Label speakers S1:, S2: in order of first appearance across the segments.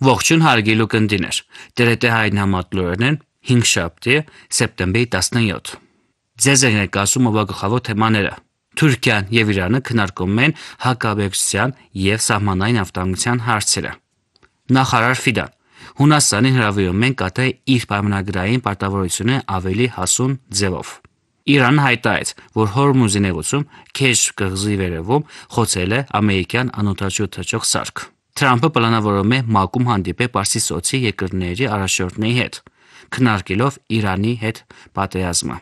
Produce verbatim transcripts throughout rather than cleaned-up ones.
S1: Ողջույն հարգելի ունկնդիրներ, Տ Ր Տ հայն համատլուրն են հինգշաբթի սեպտեմբերի տասնյոթ։ Ձեզ են ներկայացում գլխավոր թեմաները։ Թուրքիան եւ Իրանը քննարկում են հակաբեկչության եւ սահմանային անվտանգության հարցերը։ Նախարար Ֆիդան Հունաստանին հրավիրում են կատարել իր պայմանագրային պարտավորությունը ավելի հասուն ձևով։ Իրանը հայտարարեց, որ Հորմուզի նեղուցում Քեշ կղզի վերևում խոցել է ամերիկյան անօդաչու թռչող սարք։ Թրամփը պլանավորում է ՄԱԿ-ում հանդիպել Պարսից ծոցի երկրների առաջնորդների հետ, քննարկելով Իրանի հետ պատերազմը։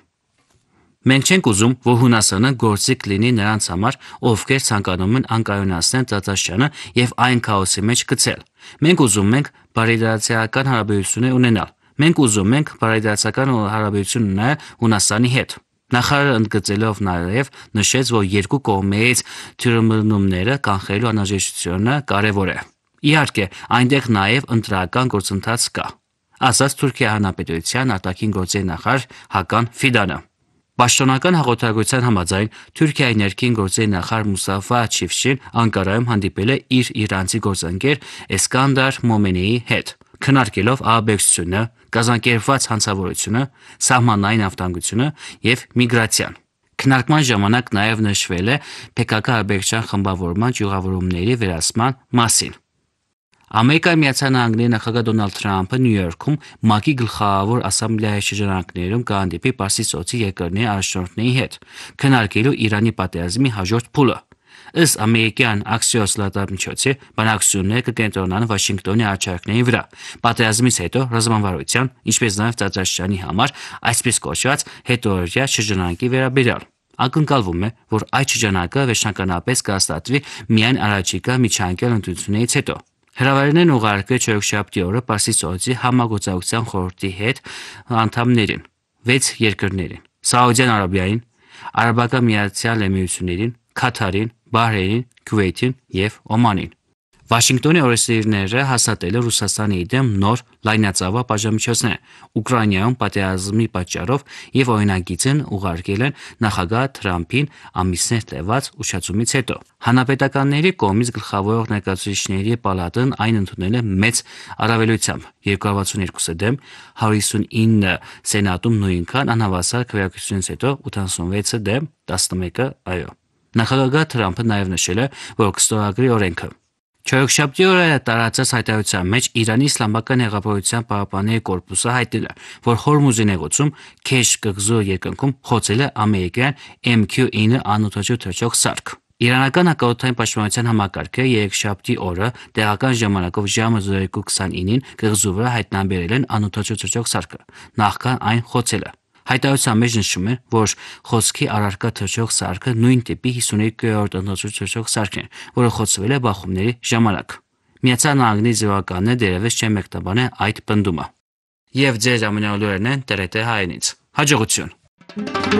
S1: Մենք չենք ուզում, որ Հունաստանը գործիք լինի նրանց համար, ովքեր ցանկանում են անկայունացնել Ծածաշյանը եւ այն քաոսի մեջ գցել։ Մենք ուզում ենք բարեդարձիական հարաբերություններ ունենալ։ Մենք ուզում ենք բարեդարձիական հարաբերություն ունենալ Հունաստանի հետ։ Նախարարը ընդգծելով նաև նշեց, որ երկու կողմերից թյուրիմնումները կանխելու անհրաժեշտությունը կարևոր է։ Իհարկե, այնտեղ նաև ընտրական գործընթաց կա, ասաց Թուրքիայի Հանրապետության արտաքին գործերի նախարար Հական Ֆիդանը։ Պաշտոնական հաղորդագրության համաձայն Թուրքիայի ներքին գործերի նախարար Մուսաֆա Չիֆշին Անկարայում հանդիպել է իր իրանցի գործընկեր Էսկանդար Մոմենիի հետ, քննարկելով ահաբեկչությունը, կազմակերպված հանցավորությունը, սահմանային անվտանգությունը եւ միգրացիան։ Քննարկման ժամանակ նաև նշվել է Փ K K ահաբեկչության խմբավորման ճյուղավորումների վերացման մասին։ Ամերիկայի Միացյալ Նահանգների նախագահ Դոնալդ Թրամփը Նյու Յորքում ՄԱԿ-ի գլխավոր ասամբլեայի շրջանակներում կհանդիպի Պարսից ծոցի երկրների առաջնորդների հետ, քննարկելու Իրանի պատերազմի հաջորդ փուլը։ Ըստ ամերիկյան Axios լրատվամիջոցի, բանակցությունները կկենտրոնանան Վաշինգտոնի առաջարկների վրա, պատերազմից հետո ռազմավարության, ինչպես նաև Ծածաշյանի համար այսպես կոչված հետօրյա շրջանակի վերաբերյալ։ Ակնկալվում է, որ այդ շրջանակը վերջնականապես կհաստատվի միայն առաջիկա միջանկյալ ընտրություններից հետո։ Հրավերներն ուղարկվել չորեքշաբթի օրը Պարսից ծոցի համագործակցության խորհրդի հետ անդամներին, վեց երկրներին՝ Սաուդյան Արաբիային, Արաբական Միացյալ Էմիրություններին, Քաթարին, Բահրեյնին, Քուվեյթին եւ Օմանին։ Վաշինգտոնի օրենսդիրները հաստատել է Ռուսաստանի դեմ նոր լայնածավալ պատժամիջոցներ Ուկրաինայում պատերազմի պատճառով եւ օրինագիծն ուղարկել են նախագահ Թրամփին ամիսներ տևած ուշացումից հետո։ Հանրապետականների կողմից գլխավոր ներկայացուցիչների պալատն այն ընդունել է մեծ առավելությամբ՝ երկու հարյուր վաթսունյոթ դեմ, հարյուր հիսունինը սենատում նույնքան անհավասար քվեարկությունից հետո ութանասունվեց դեմ, տասնմեկը այո։ Նախագահ Թրամփը նաև նշել է, որ կստորագրի օրենքը։ Չորեքշաբթի օրը տարածած հայտարարության մեջ Իրանի Իսլամական հեղափոխության պահապանների կորպուսը հայտնել է, որ Հորմուզի նեղուցում Քեշ կղզու երկնքում խոցել է ամերիկյան M Q ինը անօդաչու թռչող սարք։ Իրանական հակաօդային պաշտպանության համակարգը երեքշաբթի օրը տեղական ժամանակով ժամը զրո երկու քսանինին կղզու վրա հայտնաբերել են անօդաչու թռչող սարքը, նախքան այն խոցելը։ Հայտարարության մեջ նշվում է, որ խոսքի առարկա թռչող սարքը նույն տիպի հիսուներկուերորդ անօդաչու թռչող սարքն է, որը խոցվել է բախումների ժամանակ։ Միացյալ Նահանգների զինվորականները դեռևս չեն մեկնաբանել այդ պնդումը։ Եվ ձեր ամենալուրերն են Տ Ր Տ հայերենից։ Հաջողություն։